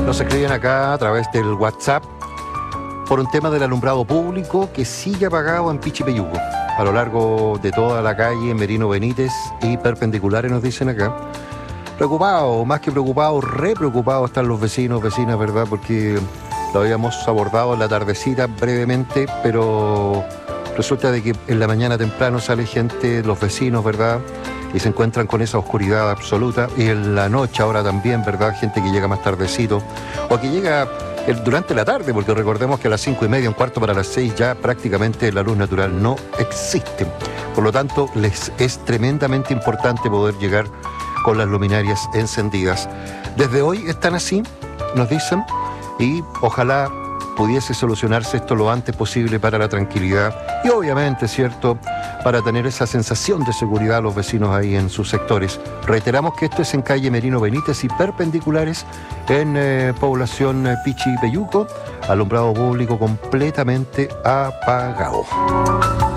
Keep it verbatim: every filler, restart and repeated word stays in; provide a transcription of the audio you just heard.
Nos escriben acá a través del WhatsApp por un tema del alumbrado público que sigue apagado en Pichipeyuco, a lo largo de toda la calle Merino Benítez y perpendiculares, nos dicen acá. Preocupados, más que preocupados, re preocupados están los vecinos, vecinas, ¿verdad? Porque lo habíamos abordado en la tardecita brevemente, pero resulta de que en la mañana temprano sale gente, los vecinos, ¿verdad? Y se encuentran con esa oscuridad absoluta. Y en la noche ahora también, ¿verdad? Gente que llega más tardecito o que llega durante la tarde, porque recordemos que a las cinco y media, un cuarto para las seis, ya prácticamente la luz natural no existe. Por lo tanto, les es tremendamente importante poder llegar con las luminarias encendidas. Desde hoy están así, nos dicen, y ojalá pudiese solucionarse esto lo antes posible para la tranquilidad y obviamente, ¿cierto?, para tener esa sensación de seguridad a los vecinos ahí en sus sectores. Reiteramos que esto es en calle Merino Benítez y perpendiculares en eh, población eh, Pichipeyuco, alumbrado público completamente apagado.